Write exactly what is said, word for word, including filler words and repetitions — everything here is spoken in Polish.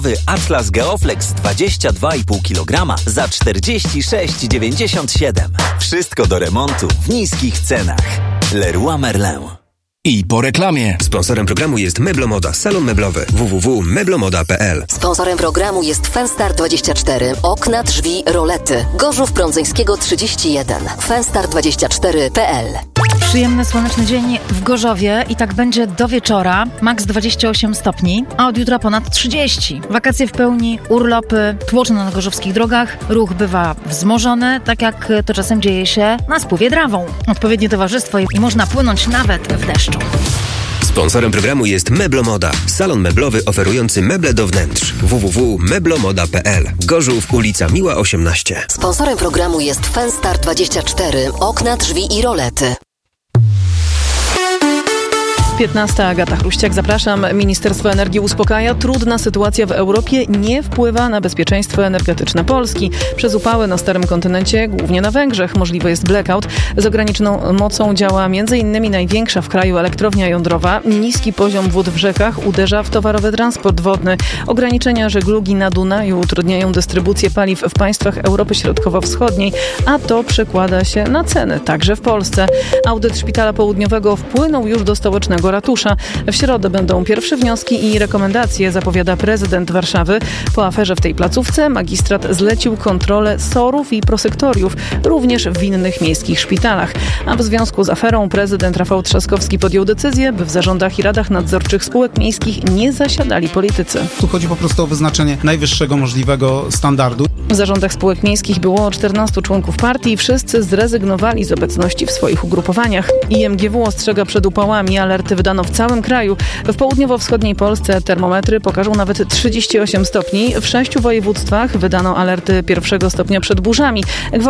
Atlas Geoflex dwadzieścia dwa i pół kilograma za czterdzieści sześć dziewięćdziesiąt siedem. Wszystko do remontu w niskich cenach. Leroy Merlin. I po reklamie. Sponsorem programu jest Meblomoda, salon meblowy. w w w kropka meblomoda kropka p l. Sponsorem programu jest Fenstar dwadzieścia cztery. Okna, drzwi, rolety. Gorzów Prądzyńskiego trzydzieści jeden. fenstar dwadzieścia cztery kropka p l. Przyjemny, słoneczny dzień w Gorzowie i tak będzie do wieczora. Maks dwadzieścia osiem stopni, a od jutra ponad trzydzieści. Wakacje w pełni, urlopy, tłoczno na gorzowskich drogach. Ruch bywa wzmożony, tak jak to czasem dzieje się na spływie Drawą. Odpowiednie towarzystwo i można płynąć nawet w deszczu. Sponsorem programu jest Meblomoda, salon meblowy oferujący meble do wnętrz. w w w kropka meblomoda kropka p l. Gorzów, ulica Miła osiemnaście. Sponsorem programu jest Fenstar dwadzieścia cztery. Okna, drzwi i rolety. piętnasta Agata Chruściak, zapraszam. Ministerstwo Energii uspokaja. Trudna sytuacja w Europie nie wpływa na bezpieczeństwo energetyczne Polski. Przez upały na starym kontynencie, głównie na Węgrzech, możliwy jest blackout. Z ograniczoną mocą działa między innymi największa w kraju elektrownia jądrowa. Niski poziom wód w rzekach uderza w towarowy transport wodny. Ograniczenia żeglugi na Dunaju utrudniają dystrybucję paliw w państwach Europy Środkowo-Wschodniej, a to przekłada się na ceny, także w Polsce. Audyt Szpitala Południowego wpłynął już do stołecznego ratusza. W środę będą pierwsze wnioski i rekomendacje, zapowiada prezydent Warszawy. Po aferze w tej placówce magistrat zlecił kontrolę sorów i prosektoriów, również w innych miejskich szpitalach. A w związku z aferą prezydent Rafał Trzaskowski podjął decyzję, by w zarządach i radach nadzorczych spółek miejskich nie zasiadali politycy. Tu chodzi po prostu o wyznaczenie najwyższego możliwego standardu. W zarządach spółek miejskich było czternastu członków partii i wszyscy zrezygnowali z obecności w swoich ugrupowaniach. I M G W ostrzega przed upałami, alerty wydano w całym kraju. W południowo-wschodniej Polsce termometry pokażą nawet trzydzieści osiem stopni. W sześciu województwach wydano alerty pierwszego stopnia przed burzami.